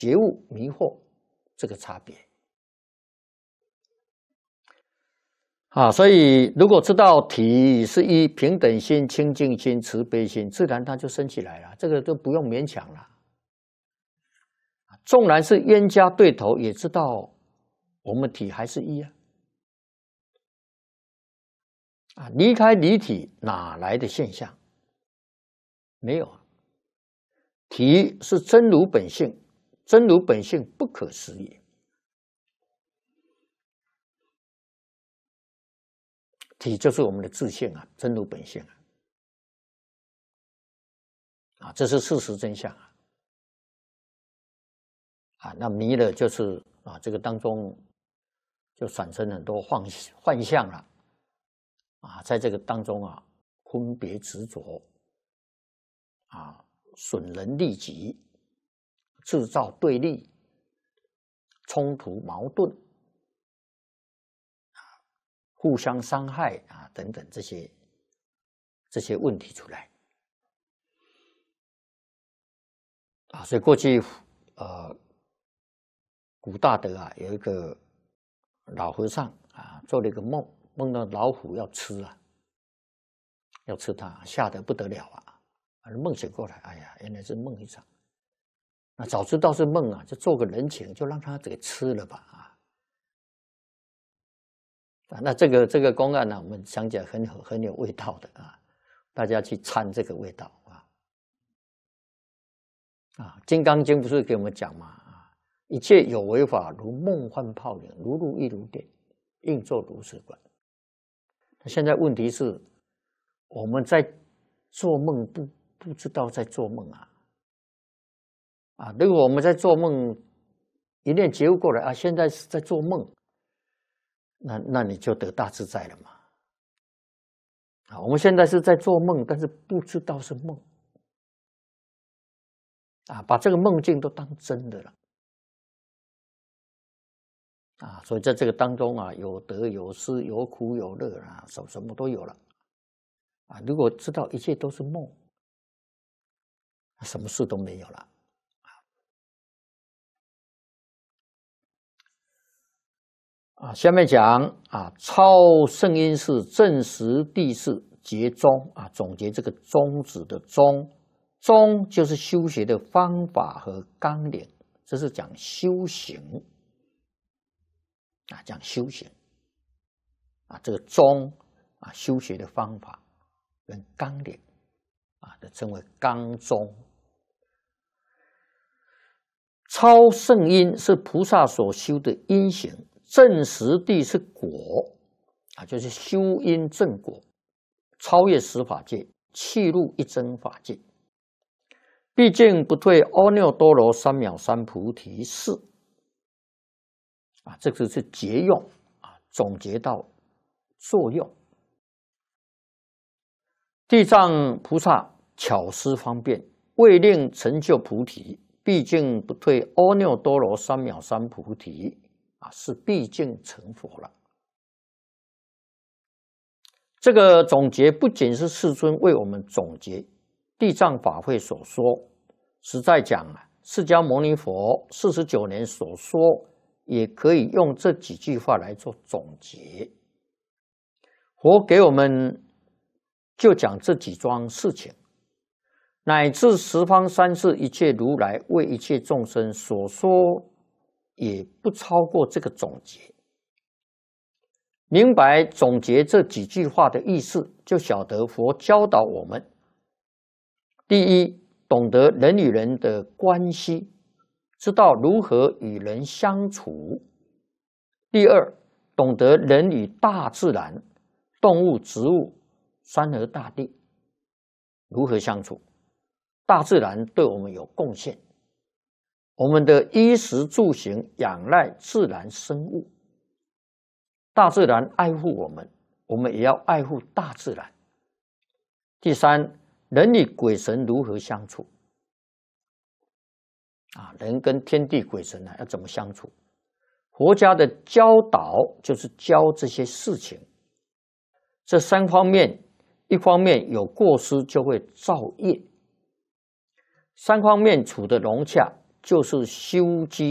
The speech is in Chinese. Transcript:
觉悟、迷惑这个差别。所以如果知道体是依平等心、清净心、慈悲心，自然它就升起来了，这个都不用勉强了。纵然是冤家对头，也知道我们体还是一啊。离开离体哪来的现象？没有啊。体是真如本性，真如本性不可思议。体就是我们的自性啊，真如本性啊，这是事实真相啊。那迷了就是这个当中就产生很多幻象了在这个当中分别执着损人利己，制造对立、冲突、矛盾互相伤害等等这些问题出来所以过去古大德有一个老和尚做了一个梦，梦到老虎要吃要吃他，吓得不得了梦醒过来，哎呀，原来是梦一场。那早知道是梦就做个人情，就让他给吃了吧那这个公案呢，我们想起来很有味道的大家去参这个味道金刚经不是给我们讲吗一切有为法，如梦幻泡影，如露亦如电，应作如是观。现在问题是，我们在做梦不知道在做梦如果我们在做梦，一念觉悟过来现在是在做梦，那你就得大自在了嘛。我们现在是在做梦，但是不知道是梦把这个梦境都当真的了所以在这个当中有得有失，有苦有乐什么都有了如果知道一切都是梦，什么事都没有了下面讲超圣因是正实地是结宗总结这个宗旨的宗就是修学的方法和纲领，这是讲修行讲修行这个宗修学的方法跟纲领称为纲宗。超圣因是菩萨所修的因行，正实地是果就是修因正果，超越十法界，契入一真法界，毕竟不退阿耨多罗三藐三菩提是这个是结用总结到作用。地藏菩萨巧施方便，为令成就菩提，毕竟不退阿耨多罗三藐三菩提是毕竟成佛了。这个总结不仅是世尊为我们总结地藏法会所说，实在讲释迦牟尼佛49年所说，也可以用这几句话来做总结。佛给我们就讲这几桩事情，乃至十方三世一切如来为一切众生所说，也不超过这个总结。明白总结这几句话的意思，就晓得佛教导我们：第一，懂得人与人的关系，知道如何与人相处；第二，懂得人与大自然、动物、植物、山河大地如何相处。大自然对我们有贡献，我们的衣食住行仰赖自然生物，大自然爱护我们，我们也要爱护大自然。第三，人与鬼神如何相处人跟天地鬼神要怎么相处？佛家的教导就是教这些事情。这三方面，一方面有过失就会造业，三方面处得融洽， 就是修机。